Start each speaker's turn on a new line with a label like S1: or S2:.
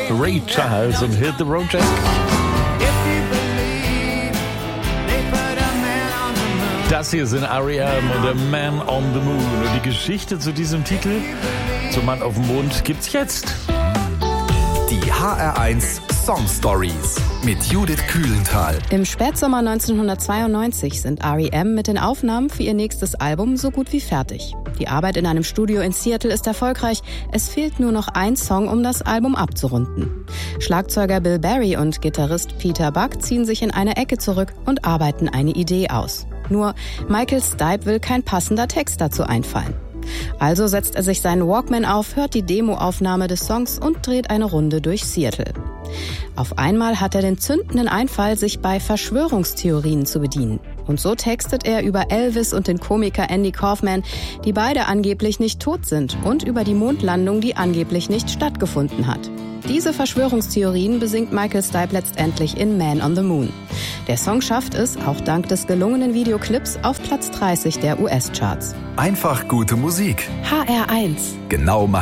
S1: Ray Charles und Hit the Road Jack. Das hier sind R.E.M. und The Man on the Moon. Und die Geschichte zu diesem Titel, zum Mann auf dem Mond, gibt's jetzt.
S2: Die HR1 Song Stories mit Judith Kühlenthal.
S3: Im Spätsommer 1992 sind R.E.M. mit den Aufnahmen für ihr nächstes Album so gut wie fertig. Die Arbeit in einem Studio in Seattle ist erfolgreich. Es fehlt nur noch ein Song, um das Album abzurunden. Schlagzeuger Bill Berry und Gitarrist Peter Buck ziehen sich in eine Ecke zurück und arbeiten eine Idee aus. Nur Michael Stipe will kein passender Text dazu einfallen. Also setzt er sich seinen Walkman auf, hört die Demoaufnahme des Songs und dreht eine Runde durch Seattle. Auf einmal hat er den zündenden Einfall, sich bei Verschwörungstheorien zu bedienen. Und so textet er über Elvis und den Komiker Andy Kaufman, die beide angeblich nicht tot sind, und über die Mondlandung, die angeblich nicht stattgefunden hat. Diese Verschwörungstheorien besingt Michael Stipe letztendlich in Man on the Moon. Der Song schafft es, auch dank des gelungenen Videoclips, auf Platz 30 der US-Charts.
S2: Einfach gute Musik.
S3: HR1.
S2: Genau